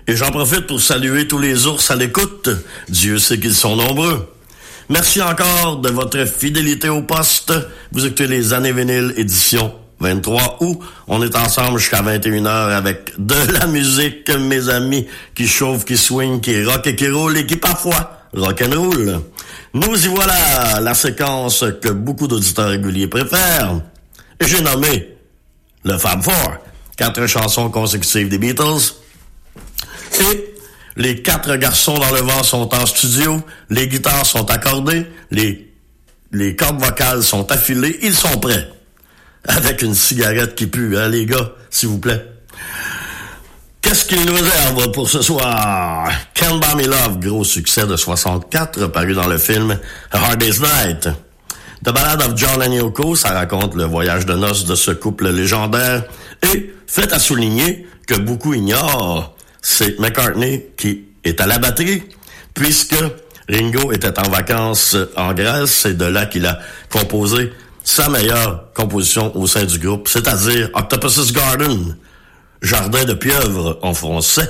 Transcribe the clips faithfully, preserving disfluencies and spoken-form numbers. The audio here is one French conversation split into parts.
Et j'en profite pour saluer tous les ours à l'écoute. Dieu sait qu'ils sont nombreux. Merci encore de votre fidélité au poste. Vous écoutez les Années Vinyles édition vingt-trois août. On est ensemble jusqu'à vingt et une heures avec de la musique, mes amis, qui chauffe, qui swing, qui rock et qui roule et qui parfois rock'n'roll. Nous y voilà, la séquence que beaucoup d'auditeurs réguliers préfèrent. Et j'ai nommé le Fab Four. Quatre chansons consécutives des Beatles. Et les quatre garçons dans le vent sont en studio. Les guitares sont accordées. Les, les cordes vocales sont affilées. Ils sont prêts. Avec une cigarette qui pue, hein, les gars, s'il vous plaît. Qu'est-ce qu'ils nous réservent pour ce soir? Can't Buy Me Love, gros succès de soixante-quatre, paru dans le film A Hard Day's Night. The Ballad of John and Yoko, ça raconte le voyage de noces de ce couple légendaire. Et, fait à souligner que beaucoup ignorent, c'est McCartney qui est à la batterie, puisque Ringo était en vacances en Grèce, c'est de là qu'il a composé sa meilleure composition au sein du groupe, c'est-à-dire Octopus's Garden, Jardin de pieuvre en français.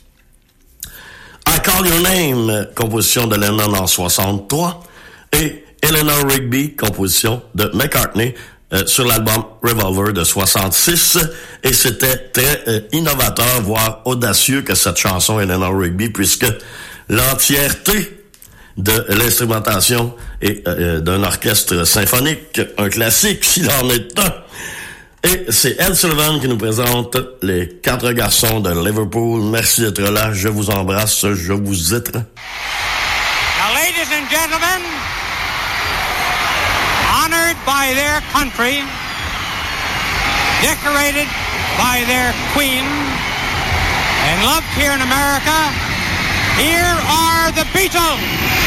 I Call Your Name, composition de Lennon en soixante-trois, et Eleanor Rigby, composition de McCartney euh, sur l'album Revolver de soixante-six, et c'était très euh, innovateur, voire audacieux que cette chanson Eleanor Rigby, puisque l'entièreté de l'instrumentation et euh, d'un orchestre symphonique, un classique s'il en est un. Et c'est Ed Sullivan qui nous présente les quatre garçons de Liverpool. Merci d'être là, je vous embrasse, je vous êtes. Now, ladies and gentlemen, honored by their country, decorated by their queen, and loved here in America, here are the Beatles.